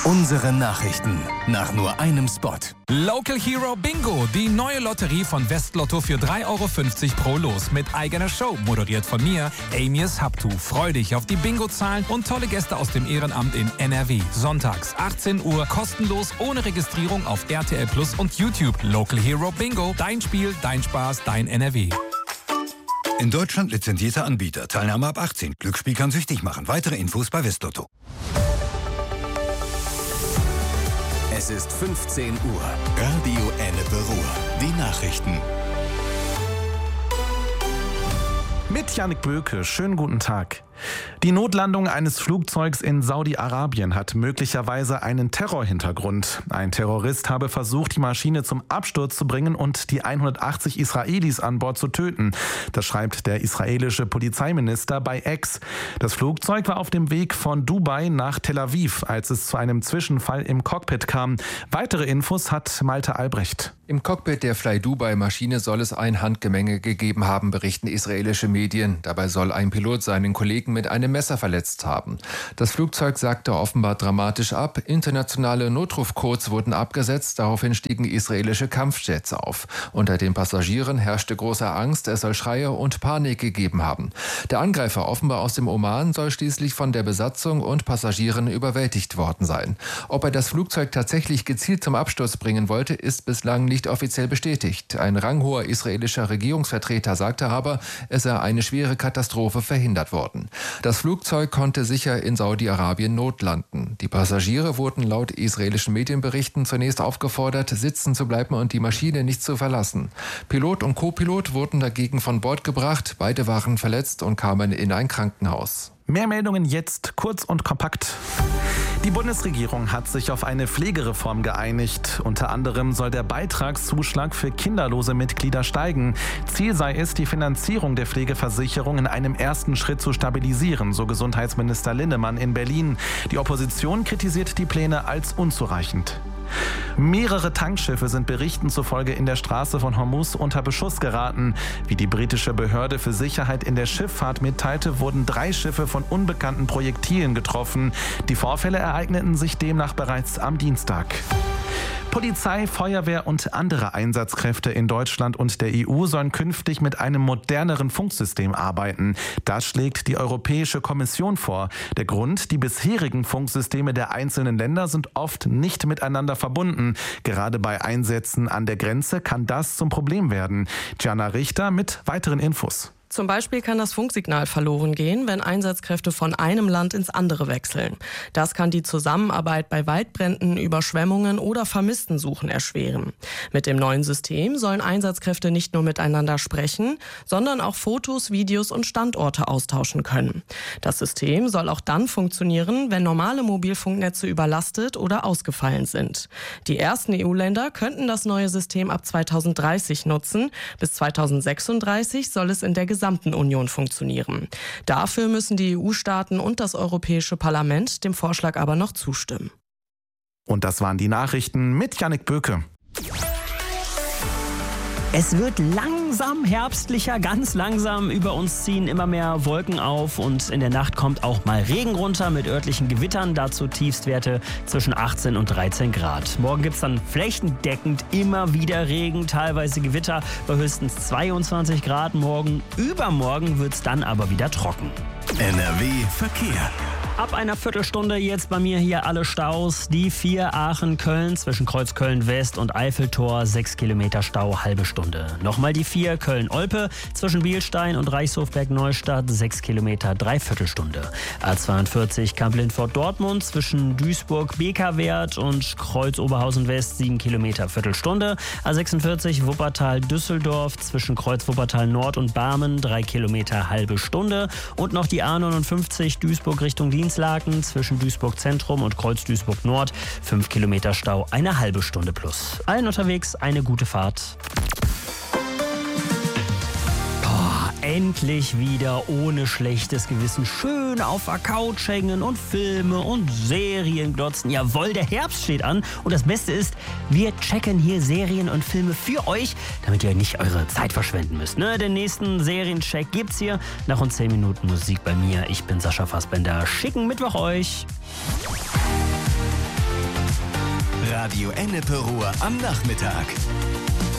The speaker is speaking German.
Unsere Nachrichten nach nur einem Spot. Local Hero Bingo, die neue Lotterie von Westlotto für 3,50 € pro Los mit eigener Show, moderiert von mir, Amias Habtu. Freu dich auf die Bingo-Zahlen und tolle Gäste aus dem Ehrenamt in NRW. Sonntags 18 Uhr, kostenlos, ohne Registrierung auf RTL Plus und YouTube. Local Hero Bingo, dein Spiel, dein Spaß, dein NRW. In Deutschland lizenzierter Anbieter. Teilnahme ab 18. Glücksspiel kann süchtig machen. Weitere Infos bei Westlotto. Es ist 15 Uhr. Radio Ennepe Ruhr. Die Nachrichten. Mit Jannik Böke. Schönen guten Tag. Die Notlandung eines Flugzeugs in Saudi-Arabien hat möglicherweise einen Terrorhintergrund. Ein Terrorist habe versucht, die Maschine zum Absturz zu bringen und die 180 Israelis an Bord zu töten. Das schreibt der israelische Polizeiminister bei X. Das Flugzeug war auf dem Weg von Dubai nach Tel Aviv, als es zu einem Zwischenfall im Cockpit kam. Weitere Infos hat Malte Albrecht. Im Cockpit der Fly-Dubai-Maschine soll es ein Handgemenge gegeben haben, berichten israelische Medien. Dabei soll ein Pilot seinen Kollegen mit einem Messer verletzt haben. Das Flugzeug sagte offenbar dramatisch ab. Internationale Notrufcodes wurden abgesetzt. Daraufhin stiegen israelische Kampfjets auf. Unter den Passagieren herrschte große Angst. Es soll Schreie und Panik gegeben haben. Der Angreifer, offenbar aus dem Oman, soll schließlich von der Besatzung und Passagieren überwältigt worden sein. Ob er das Flugzeug tatsächlich gezielt zum Absturz bringen wollte, ist bislang nicht offiziell bestätigt. Ein ranghoher israelischer Regierungsvertreter sagte aber, es sei eine schwere Katastrophe verhindert worden. Das Flugzeug konnte sicher in Saudi-Arabien notlanden. Die Passagiere wurden laut israelischen Medienberichten zunächst aufgefordert, sitzen zu bleiben und die Maschine nicht zu verlassen. Pilot und Co-Pilot wurden dagegen von Bord gebracht. Beide waren verletzt und kamen in ein Krankenhaus. Mehr Meldungen jetzt, kurz und kompakt. Die Bundesregierung hat sich auf eine Pflegereform geeinigt. Unter anderem soll der Beitragszuschlag für kinderlose Mitglieder steigen. Ziel sei es, die Finanzierung der Pflegeversicherung in einem ersten Schritt zu stabilisieren, so Gesundheitsminister Linnemann in Berlin. Die Opposition kritisiert die Pläne als unzureichend. Mehrere Tankschiffe sind Berichten zufolge in der Straße von Hormuz unter Beschuss geraten. Wie die britische Behörde für Sicherheit in der Schifffahrt mitteilte, wurden 3 Schiffe von unbekannten Projektilen getroffen. Die Vorfälle ereigneten sich demnach bereits am Dienstag. Polizei, Feuerwehr und andere Einsatzkräfte in Deutschland und der EU sollen künftig mit einem moderneren Funksystem arbeiten. Das schlägt die Europäische Kommission vor. Der Grund: die bisherigen Funksysteme der einzelnen Länder sind oft nicht miteinander verbunden. Gerade bei Einsätzen an der Grenze kann das zum Problem werden. Gianna Richter mit weiteren Infos. Zum Beispiel kann das Funksignal verloren gehen, wenn Einsatzkräfte von einem Land ins andere wechseln. Das kann die Zusammenarbeit bei Waldbränden, Überschwemmungen oder Vermisstensuchen erschweren. Mit dem neuen System sollen Einsatzkräfte nicht nur miteinander sprechen, sondern auch Fotos, Videos und Standorte austauschen können. Das System soll auch dann funktionieren, wenn normale Mobilfunknetze überlastet oder ausgefallen sind. Die ersten EU-Länder könnten das neue System ab 2030 nutzen. Bis 2036 soll es in der gesamten Union funktionieren. Dafür müssen die EU-Staaten und das Europäische Parlament dem Vorschlag aber noch zustimmen. Und das waren die Nachrichten mit Jannik Böke. Es wird langsam herbstlicher, ganz langsam. Über uns ziehen immer mehr Wolken auf und in der Nacht kommt auch mal Regen runter mit örtlichen Gewittern. Dazu Tiefstwerte zwischen 18 und 13 Grad. Morgen gibt es dann flächendeckend immer wieder Regen, teilweise Gewitter bei höchstens 22 Grad. Morgen, übermorgen wird es dann aber wieder trocken. NRW Verkehr. Ab einer Viertelstunde jetzt bei mir hier alle Staus. Die 4 Aachen-Köln zwischen Kreuzköln West und Eiffeltor, 6 Kilometer Stau, halbe Stunde. Nochmal die 4 Köln-Olpe zwischen Bielstein und Reichshofberg-Neustadt, 6 Kilometer, Dreiviertelstunde. A42 Kamp-Lindfort-Dortmund zwischen Duisburg-Bekerwert und Kreuz-Oberhausen West, 7 Kilometer, Viertelstunde. A46 Wuppertal-Düsseldorf zwischen Kreuz-Wuppertal Nord und Barmen, 3 Kilometer, halbe Stunde. Und noch die A59 Duisburg Richtung Dinslaken zwischen Duisburg Zentrum und Kreuz Duisburg Nord, 5 Kilometer Stau, eine halbe Stunde plus. Allen unterwegs eine gute Fahrt. Endlich wieder ohne schlechtes Gewissen schön auf der Couch hängen und Filme und Serien glotzen. Jawohl, der Herbst steht an und das Beste ist, wir checken hier Serien und Filme für euch, damit ihr nicht eure Zeit verschwenden müsst. Den nächsten Seriencheck gibt's hier nach rund 10 Minuten Musik bei mir. Ich bin Sascha Fassbender. Schicken Mittwoch euch. Radio Ennepe Ruhr am Nachmittag.